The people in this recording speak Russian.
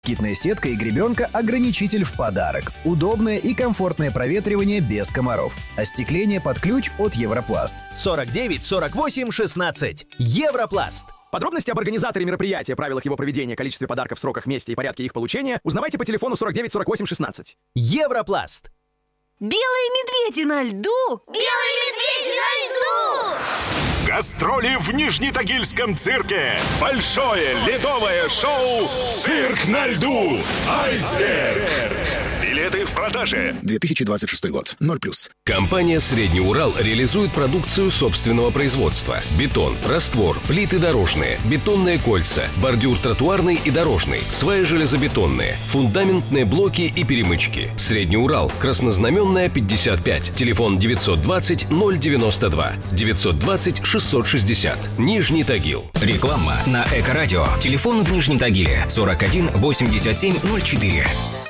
Москитная сетка и гребенка-ограничитель в подарок. Удобное и комфортное проветривание без комаров. Остекление под ключ от Европласт. 49 48 16. Европласт. Подробности об организаторе мероприятия, правилах его проведения, количестве подарков, сроках, месте и порядке их получения узнавайте по телефону 49 48 16. Европласт. Белые медведи на льду! Белые медведи на льду! Гастроли в Нижнетагильском цирке. Большое ледовое шоу «Цирк на льду». Айсберг. Билеты в продаже. 2026 год. 0+. Компания «Средний Урал» реализует продукцию собственного производства. Бетон, раствор, плиты дорожные, бетонные кольца, бордюр тротуарный и дорожный, сваи железобетонные, фундаментные блоки и перемычки. «Средний Урал», Краснознаменная, 55. Телефон 920 092 920 660. Нижний Тагил. Реклама на Эко-радио. Телефон в Нижнем Тагиле 41 87 04.